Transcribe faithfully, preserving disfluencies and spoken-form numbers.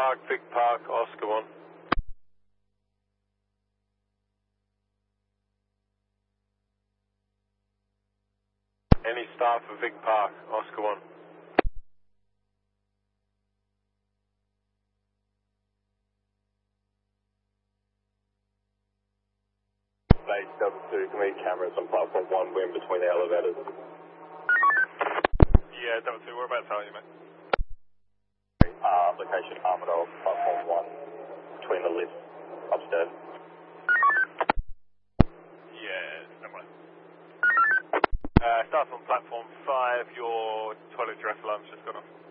Park, Vic Park, Oscar one. Any staff for Vic Park, Oscar one. Base double two, can we cameras on platform one, we're in between the elevators. Yeah, double two, whereabouts are you, mate? Uh, location Armadale, platform one, between the lifts, upstairs. Yeah, somewhere. Uh, staff on platform five, your toilet dress alarm's just gone off.